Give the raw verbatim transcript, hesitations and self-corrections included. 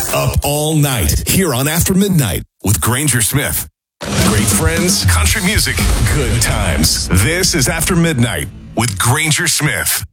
Up all night here on After Midnight with Granger Smith. Great friends, country music, good times. This is After Midnight with Granger Smith.